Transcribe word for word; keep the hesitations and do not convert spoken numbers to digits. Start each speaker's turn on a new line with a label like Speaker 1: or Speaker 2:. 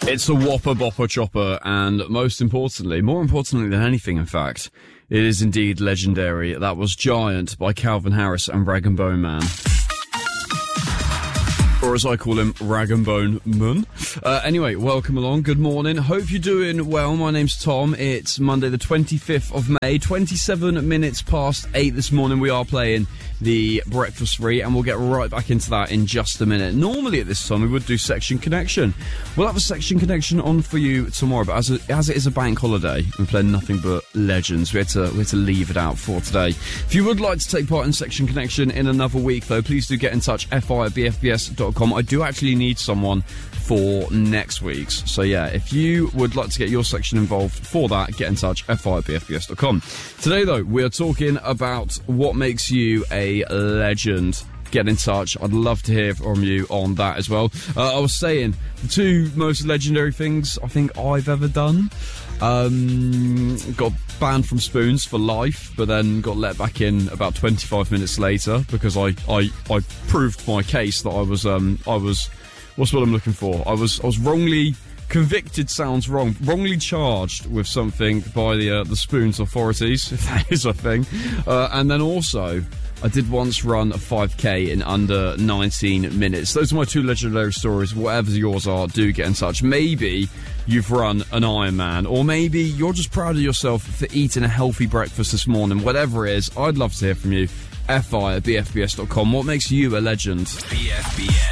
Speaker 1: It's a Whopper Bopper Chopper, and most importantly, more importantly than anything, in fact, it is indeed legendary. That was Giant by Calvin Harris and Rag and Bone Man. Or as I call him, Rag and Bone Mun. Uh, anyway, welcome along. Good morning. Hope you're doing well. My name's Tom. It's Monday the twenty-fifth of May, twenty-seven minutes past eight this morning. We are playing the Breakfast Free, and we'll get right back into that in just a minute. Normally at this time, we would do Section Connection. We'll have a Section Connection on for you tomorrow, but as, a, as it is a bank holiday, we're playing nothing but legends. We had, to, we had to leave it out for today. If you would like to take part in Section Connection in another week, though, please do get in touch, fi at b f b s dot com. I do actually need someone for next week's. So, yeah, if you would like to get your section involved for that, get in touch, fi at b f b s dot com. Today, though, we are talking about what makes you a legend. Get in touch. I'd love to hear from you on that as well. Uh, I was saying, the two most legendary things I think I've ever done. Um, got banned from Spoons for life, but then got let back in about twenty-five minutes later because I, I, I proved my case that I was, um, I was, what's what I'm looking for? I was, I was wrongly convicted, sounds wrong, wrongly charged with something by the, uh, the Spoons authorities, if that is a thing. Uh, and then also, I did once run a five K in under nineteen minutes. Those are my two legendary stories. Whatever yours are, do get in touch. Maybe you've run an Ironman, or maybe you're just proud of yourself for eating a healthy breakfast this morning. Whatever it is, I'd love to hear from you. fi at b f b s dot com. What makes you a legend?
Speaker 2: B F B S